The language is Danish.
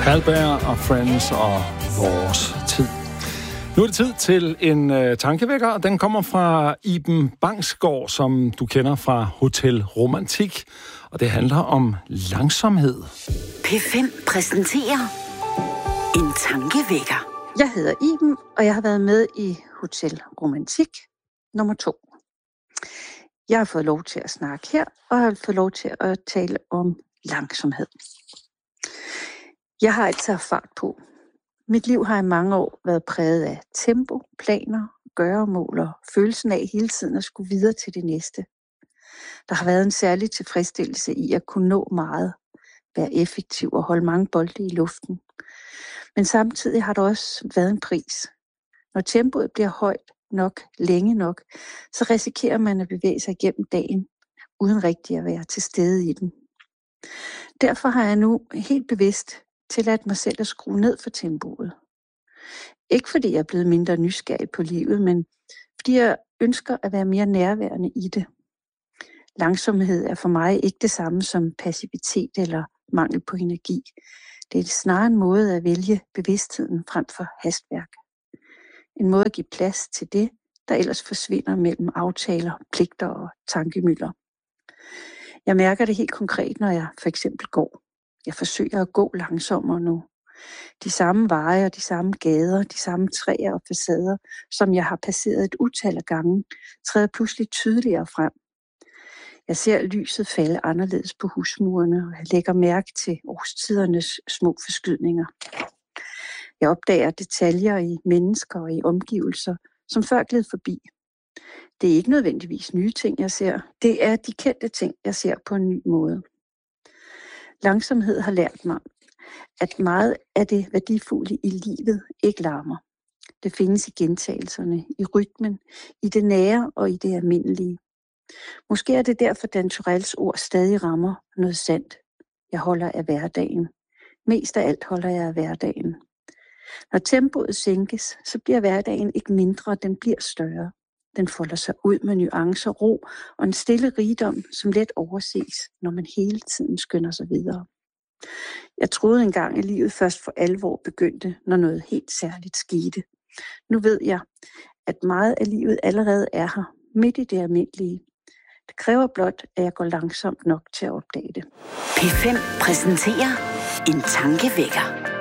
Halberg og Friends og vores tid. Nu er det tid til en tankevækker, og den kommer fra Iben Bangsgaard, som du kender fra Hotel Romantik. Og det handler om langsomhed. P5 præsenterer en tankevækker. Jeg hedder Iben, og jeg har været med i Hotel Romantik nummer 2. Jeg har fået lov til at snakke her, og har fået lov til at tale om langsomhed. Jeg har altid haft fart på. Mit liv har i mange år været præget af tempo, planer, gøremål og følelsen af hele tiden at skulle videre til det næste. Der har været en særlig tilfredsstillelse i at kunne nå meget, være effektiv og holde mange bolde i luften. Men samtidig har der også været en pris. Når tempoet bliver højt nok, længe nok, så risikerer man at bevæge sig gennem dagen, uden rigtig at være til stede i den. Derfor har jeg nu helt bevidst tilladt mig selv at skrue ned for tempoet. Ikke fordi jeg er blevet mindre nysgerrig på livet, men fordi jeg ønsker at være mere nærværende i det. Langsomhed er for mig ikke det samme som passivitet eller mangel på energi. Det er snarere en måde at vælge bevidstheden frem for hastværk. En måde at give plads til det, der ellers forsvinder mellem aftaler, pligter og tankemylder. Jeg mærker det helt konkret, når jeg for eksempel går. Jeg forsøger at gå langsommere nu. De samme veje og de samme gader, de samme træer og facader, som jeg har passeret et utal af gange, træder pludselig tydeligere frem. Jeg ser lyset falde anderledes på husmurene, og jeg lægger mærke til årstidernes små forskydninger. Jeg opdager detaljer i mennesker og i omgivelser, som før gled forbi. Det er ikke nødvendigvis nye ting, jeg ser. Det er de kendte ting, jeg ser på en ny måde. Langsomhed har lært mig, at meget af det værdifulde i livet ikke larmer. Det findes i gentagelserne, i rytmen, i det nære og i det almindelige. Måske er det derfor, Dan Turells ord stadig rammer noget sandt. Jeg holder af hverdagen. Mest af alt holder jeg af hverdagen. Når tempoet sænkes, så bliver hverdagen ikke mindre, den bliver større. Den folder sig ud med nuancer, ro og en stille rigdom, som let overses, når man hele tiden skynder sig videre. Jeg troede engang, at livet først for alvor begyndte, når noget helt særligt skete. Nu ved jeg, at meget af livet allerede er her, midt i det almindelige. Det kræver blot, at jeg går langsomt nok til at opdage det. P5 præsenterer en tankevækker.